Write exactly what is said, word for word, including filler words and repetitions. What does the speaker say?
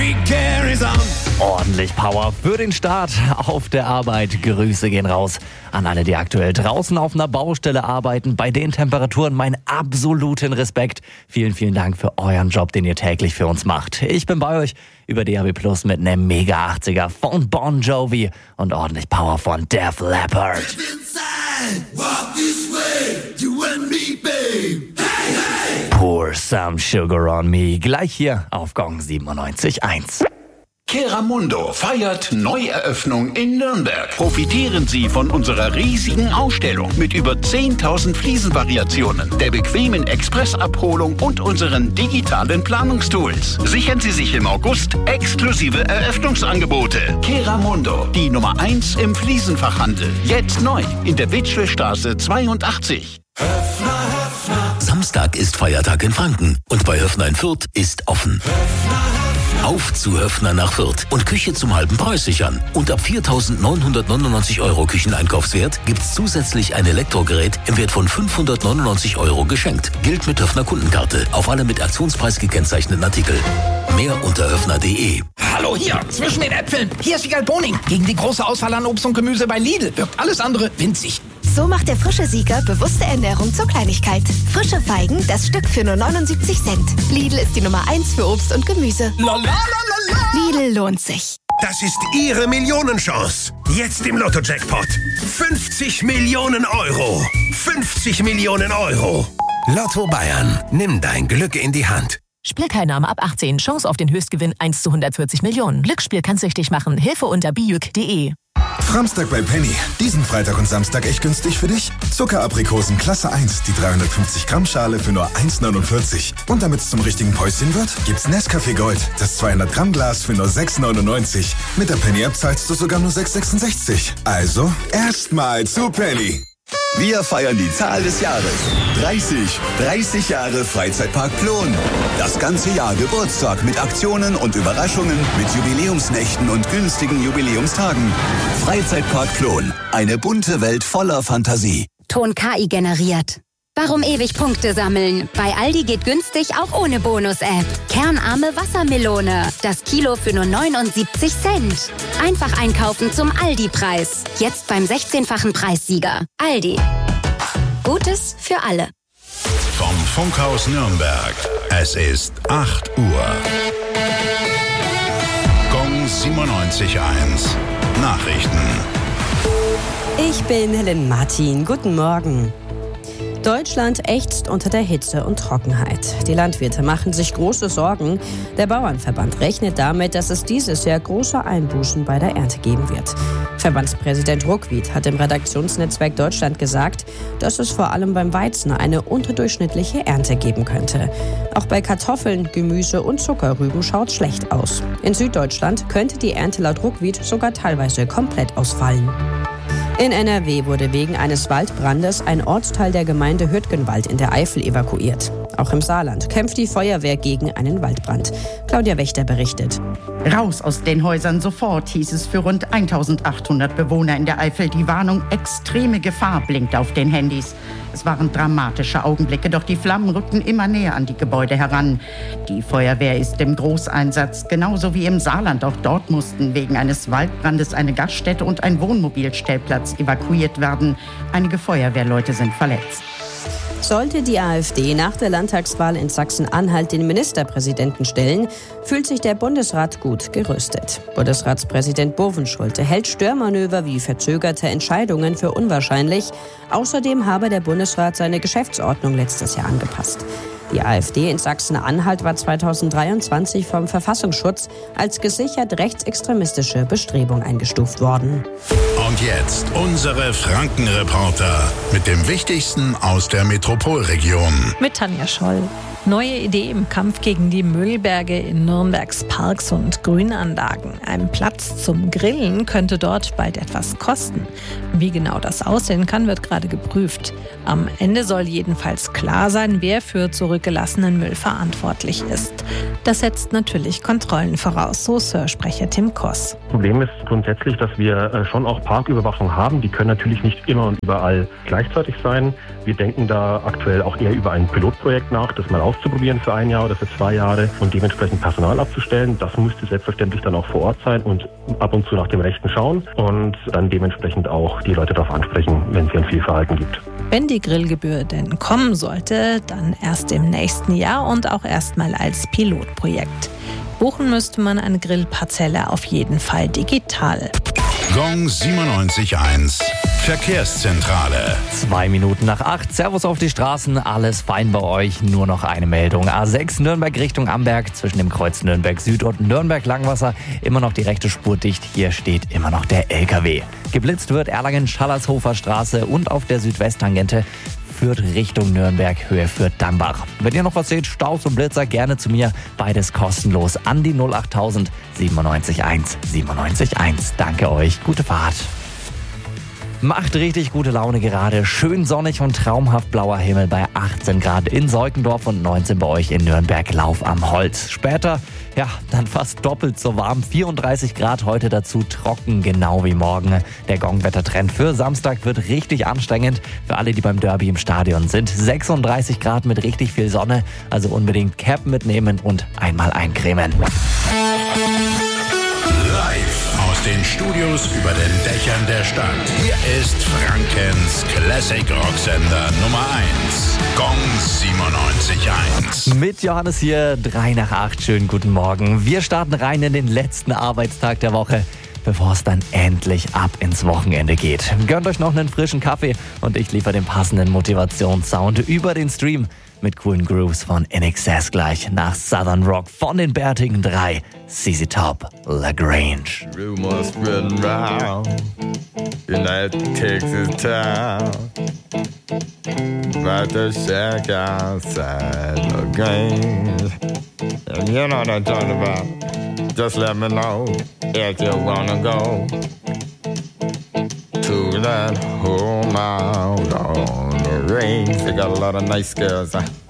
beat carries on. Ordentlich Power für den Start auf der Arbeit. Grüße gehen raus an alle, die aktuell draußen auf einer Baustelle arbeiten. Bei den Temperaturen meinen absoluten Respekt. Vielen, vielen Dank für euren Job, den ihr täglich für uns macht. Ich bin bei euch über D A B Plus mit einem Mega achtziger von Bon Jovi und ordentlich Power von Def Leppard. Pour some sugar on me. Gleich hier auf Gong siebenundneunzig Komma eins. Keramundo feiert Neueröffnung in Nürnberg. Profitieren Sie von unserer riesigen Ausstellung mit über zehntausend Fliesenvariationen, der bequemen Expressabholung und unseren digitalen Planungstools. Sichern Sie sich im August exklusive Eröffnungsangebote. Keramundo, die Nummer eins im Fliesenfachhandel. Jetzt neu in der Witschlestraße zweiundachtzig. Höfner, Höfner. Samstag ist Feiertag in Franken und bei Höfner in Fürth ist offen. Höfner, Höfner. Auf zu Höfner nach Fürth und Küche zum halben Preis sichern. Und ab viertausendneunhundertneunundneunzig Euro Kücheneinkaufswert gibt's zusätzlich ein Elektrogerät im Wert von fünfhundertneunundneunzig Euro geschenkt. Gilt mit Höfner Kundenkarte auf alle mit Aktionspreis gekennzeichneten Artikel. Mehr unter höfner punkt de. Hallo hier, zwischen den Äpfeln. Hier ist Siegal Boning. Gegen die große Auswahl an Obst und Gemüse bei Lidl wirkt alles andere winzig. So macht der frische Sieger bewusste Ernährung zur Kleinigkeit. Frische Feigen, das Stück für nur neunundsiebzig Cent. Lidl ist die Nummer eins für Obst und Gemüse. La, la, la, la, la. Lidl lohnt sich. Das ist Ihre Millionenchance. Jetzt im Lotto-Jackpot. fünfzig Millionen Euro. fünfzig Millionen Euro. Lotto Bayern. Nimm dein Glück in die Hand. Spielteilnahme ab achtzehn. Chance auf den Höchstgewinn eins zu hundertvierzig Millionen. Glücksspiel kann süchtig machen. Hilfe unter bijuk punkt de. Samstag bei Penny. Diesen Freitag und Samstag echt günstig für dich? Zuckeraprikosen Klasse eins, die dreihundertfünfzig Gramm Schale für nur eins neunundvierzig. Und damit es zum richtigen Päuschen wird, gibt's Nescafé Gold, das zweihundert Gramm Glas für nur sechs neunundneunzig. Mit der Penny-App zahlst du sogar nur sechs sechsundsechzig. Also, erstmal zu Penny. Wir feiern die Zahl des Jahres. dreißig. dreißig Jahre Freizeitpark Plon. Das ganze Jahr Geburtstag mit Aktionen und Überraschungen, mit Jubiläumsnächten und günstigen Jubiläumstagen. Freizeitpark Plon. Eine bunte Welt voller Fantasie. Ton K I generiert. Warum ewig Punkte sammeln? Bei Aldi geht günstig auch ohne Bonus-App. Kernarme Wassermelone. Das Kilo für nur neunundsiebzig Cent. Einfach einkaufen zum Aldi-Preis. Jetzt beim sechzehnfachen Preissieger. Aldi. Gutes für alle. Vom Funkhaus Nürnberg. Es ist acht Uhr. Gong siebenundneunzig Komma eins. Nachrichten. Ich bin Helen Martin. Guten Morgen. Deutschland ächzt unter der Hitze und Trockenheit. Die Landwirte machen sich große Sorgen. Der Bauernverband rechnet damit, dass es dieses Jahr große Einbußen bei der Ernte geben wird. Verbandspräsident Ruckwied hat im Redaktionsnetzwerk Deutschland gesagt, dass es vor allem beim Weizen eine unterdurchschnittliche Ernte geben könnte. Auch bei Kartoffeln, Gemüse und Zuckerrüben schaut es schlecht aus. In Süddeutschland könnte die Ernte laut Ruckwied sogar teilweise komplett ausfallen. In N R W wurde wegen eines Waldbrandes ein Ortsteil der Gemeinde Hürtgenwald in der Eifel evakuiert. Auch im Saarland kämpft die Feuerwehr gegen einen Waldbrand. Claudia Wächter berichtet. Raus aus den Häusern sofort, hieß es für rund eintausendachthundert Bewohner in der Eifel. Die Warnung extreme Gefahr blinkt auf den Handys. Es waren dramatische Augenblicke, doch die Flammen rückten immer näher an die Gebäude heran. Die Feuerwehr ist im Großeinsatz, genauso wie im Saarland. Auch dort mussten wegen eines Waldbrandes eine Gaststätte und ein Wohnmobilstellplatz evakuiert werden. Einige Feuerwehrleute sind verletzt. Sollte die AfD nach der Landtagswahl in Sachsen-Anhalt den Ministerpräsidenten stellen, fühlt sich der Bundesrat gut gerüstet. Bundesratspräsident Bovenschulte hält Störmanöver wie verzögerte Entscheidungen für unwahrscheinlich. Außerdem habe der Bundesrat seine Geschäftsordnung letztes Jahr angepasst. Die AfD in Sachsen-Anhalt war zweitausenddreiundzwanzig vom Verfassungsschutz als gesichert rechtsextremistische Bestrebung eingestuft worden. Und jetzt unsere Franken-Reporter mit dem Wichtigsten aus der Metropolregion. Mit Tanja Scholl. Neue Idee im Kampf gegen die Müllberge in Nürnbergs Parks und Grünanlagen. Ein Platz zum Grillen könnte dort bald etwas kosten. Wie genau das aussehen kann, wird gerade geprüft. Am Ende soll jedenfalls klar sein, wer für zurückgelassenen Müll verantwortlich ist. Das setzt natürlich Kontrollen voraus, so Sir-Sprecher Tim Koss. Problem ist grundsätzlich, dass wir schon auch Parküberwachung haben. Die können natürlich nicht immer und überall gleichzeitig sein. Wir denken da aktuell auch eher über ein Pilotprojekt nach, das mal auszuprobieren für ein Jahr oder für zwei Jahre und dementsprechend Personal abzustellen. Das müsste selbstverständlich dann auch vor Ort sein und ab und zu nach dem Rechten schauen und dann dementsprechend auch die Leute darauf ansprechen, wenn es ein Fehlverhalten gibt. Wenn die Grillgebühr denn kommen sollte, dann erst im nächsten Jahr und auch erstmal als Pilotprojekt. Buchen müsste man eine Grillparzelle auf jeden Fall digital. Gong siebenundneunzig Komma eins Verkehrszentrale. Zwei Minuten nach acht. Servus auf die Straßen. Alles fein bei euch. Nur noch eine Meldung. A sechs Nürnberg Richtung Amberg. Zwischen dem Kreuz Nürnberg Süd und Nürnberg Langwasser. Immer noch die rechte Spur dicht. Hier steht immer noch der L K W. Geblitzt wird Erlangen-Schallershofer Straße und auf der Südwesttangente führt Richtung Nürnberg, Höhe für Dambach. Wenn ihr noch was seht, Staus und Blitzer, gerne zu mir. Beides kostenlos an die null achttausend siebenundneunzig eins siebenundneunzig eins. Danke euch. Gute Fahrt. Macht richtig gute Laune gerade. Schön sonnig und traumhaft blauer Himmel bei achtzehn Grad in Seukendorf und neunzehn bei euch in Nürnberg. Lauf am Holz. Später, ja, dann fast doppelt so warm. vierunddreißig Grad heute dazu, trocken, genau wie morgen. Der Gongwettertrend für Samstag wird richtig anstrengend. Für alle, die beim Derby im Stadion sind. sechsunddreißig Grad mit richtig viel Sonne. Also unbedingt Cap mitnehmen und einmal eincremen. Live aus den Studios über den Dächern der Stadt. Hier ist Frankens Classic Rocksender Nummer eins. Gong siebenundneunzig Komma eins. Mit Johannes hier, drei nach acht. Schönen guten Morgen. Wir starten rein in den letzten Arbeitstag der Woche, bevor es dann endlich ab ins Wochenende geht. Gönnt euch noch einen frischen Kaffee und ich liefere den passenden Motivationssound über den Stream mit coolen Grooves von In Excess gleich nach Southern Rock von den bärtigen drei. C C Top, LaGrange. Rumors spreading round in that Texas town about the shack outside LaGrange. And you know what I'm talking about. Just let me know if you wanna go to that home out on the range. They got a lot of nice girls. Huh?